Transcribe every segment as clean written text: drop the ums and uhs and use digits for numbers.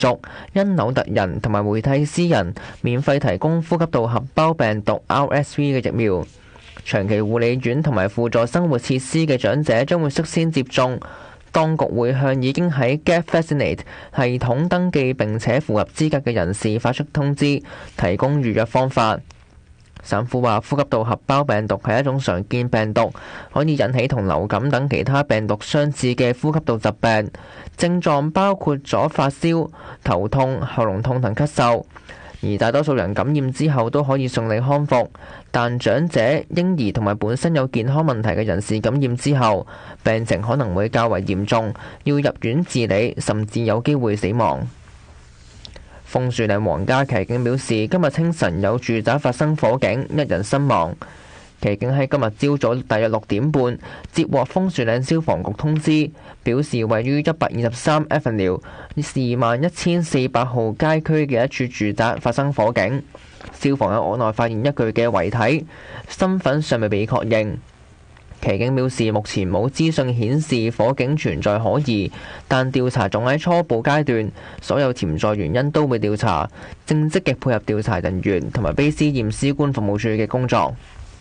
族、因紐特人同埋梅蒂斯人免費提供呼吸道合胞病毒 RSV 嘅疫苗。長期護理院同埋輔助生活設施嘅長者將會率先接種。當局會向已經喺 Get Vaccinate 系統登記並且符合資格嘅人士發出通知，提供預約方法。省府話，呼吸道合胞病毒係一種常見病毒，可以引起同流感等其他病毒相似嘅呼吸道疾病，症狀包括咗發燒、頭痛、喉嚨痛同咳嗽。而大多數人感染之後都可以順利康復，但長者、嬰兒同埋本身有健康問題嘅人士感染之後，病情可能會較為嚴重，要入院治理，甚至有機會死亡。楓樹嶺皇家騎警表示，今日清晨有住宅發生火警，1人身亡。騎警喺今日朝早大約6點半接獲楓樹嶺消防局通知，表示位於123 Avenue 21400號街區嘅一處住宅發生火警，消防喺屋內發現一具嘅遺體，身份尚未被確認。騎警表示，目前冇資訊顯示火警存在可疑，但調查仲喺初步階段，所有潛在原因都會調查，正積極配合調查人員同埋卑斯驗屍官服務處嘅工作。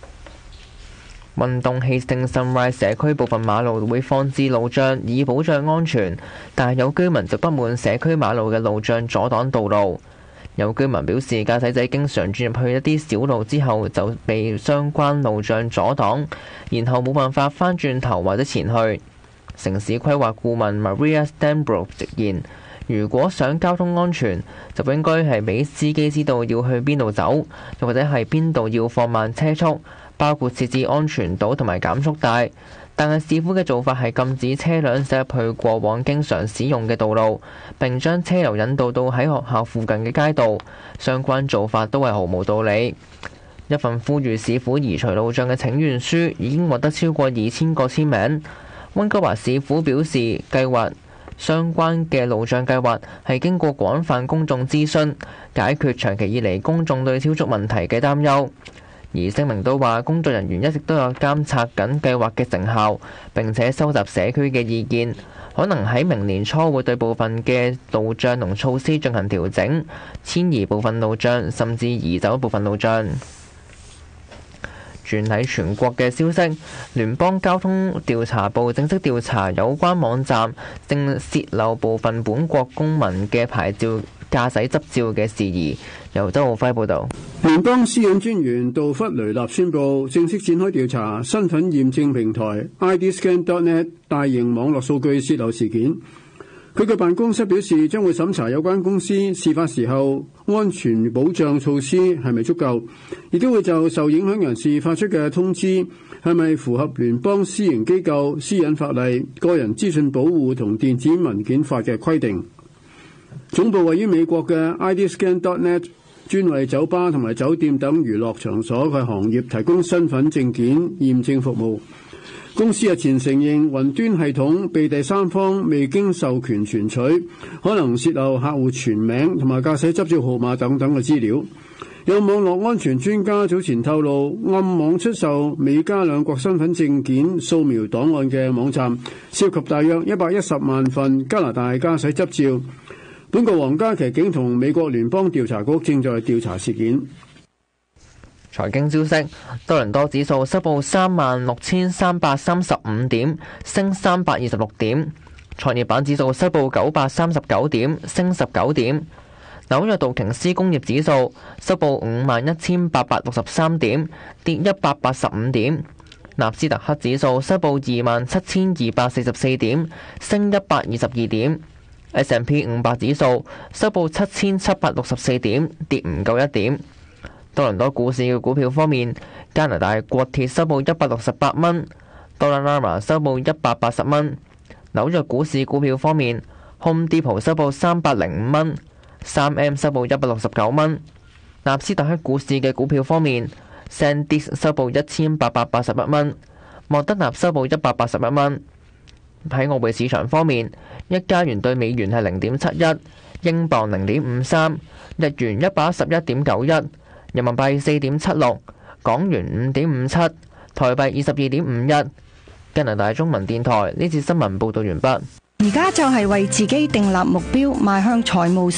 運動 Hastings Sunrise 社區部分馬路會放置路障以保障安全，但有居民就不滿社區馬路嘅路障阻擋道路。有居民表示，駕駛者經常轉入去一啲小路之後就被相關路障阻擋，然後冇辦法翻轉頭或者前去。城市規劃顧問 Maria Stanbrook 直言，如果想交通安全，就應該係俾司機知道要去邊度走，又或者係邊度要放慢車速，包括設置安全島同埋減速帶。但係市府嘅做法係禁止車輛駛入去過往經常使用嘅道路，並將車流引導到喺學校附近嘅街道。相關做法都係毫無道理。一份呼籲市府移除路障嘅請願書已經獲得超過2000個簽名。溫哥華市府表示，計劃相關嘅路障計劃係經過廣泛公眾諮詢，解決長期以嚟公眾對超速問題嘅擔憂。而聲明都話，工作人員一直都有監察緊計劃嘅成效，並且收集社區嘅意見，可能喺明年初會對部分嘅路障同措施進行調整，遷移部分路障，甚至移走部分路障。轉喺全國嘅消息，聯邦交通調查部正式調查有關網站正洩漏部分本國公民嘅牌照駕駛執照嘅事宜。由周浩輝報導。 聯邦私隱專員杜弗雷納宣布正式展開調查身份驗證平台 IDScan.net 大型網絡數據洩漏事件。佢嘅辦公室表示，將會審查有關公司事發時候安全保障措施係咪足夠，亦都會就受影響人士發出嘅通知係咪符合聯邦私營機構私隱法例、個人資訊保護同電子文件法嘅規定。總部位於美國嘅 IDScan.net 專為酒吧同埋酒店等娛樂場所嘅行業提供身份證件驗證服務。公司日前承認雲端系統被第三方未經授權存取，可能洩漏客戶全名同埋駕駛執照號碼等等嘅資料。有網絡安全專家早前透露，暗網出售美加兩國身份證件掃描檔案嘅網站，涉及大約110萬份加拿大駕駛執照。本國皇家騎警同美國聯邦調查局正在調查事件。 財經消息，多倫多指數收報36,335點，升326點；創業板指數收報939點，升19點；紐約道瓊斯工業指數收報51,863點，跌185點；納斯達克指數收報27,244點，升122點。S&P 500指數收報7,764點，跌唔夠1點。多倫多股市嘅股票方面，加拿大國鐵收報168蚊，Dollarama收報180蚊。紐約股市股票方面， Home Depot 收報305蚊，3M 收報169蚊。納斯達克股市嘅股票方面， Sandisk 收報1881蚊，莫德納收報181蚊。喺外匯市場方面，一加元對美元係0.71，英鎊0.53，日元111.91，人民幣4.76，港元5.57，台幣22.51。加拿大中文電台呢次新聞報導完畢。 而家就係為自己訂立目標，邁向財務